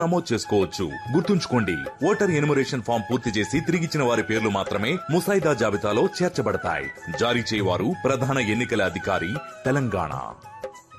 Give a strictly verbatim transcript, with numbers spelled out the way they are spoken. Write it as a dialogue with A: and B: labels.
A: నమోదు చేసుకోవచ్చు. గుర్తుంచుకోండి, ఓటర్ ఎన్యుమరేషన్ ఫామ్ పూర్తి చేసి తిరిగిచ్చిన వారి పేర్లు మాత్రమే ముసాయిదా జాబితాలో చేర్చబడతాయి. జారీ చేయవారు ప్రధాన ఎన్నికల అధికారి, తెలంగాణ.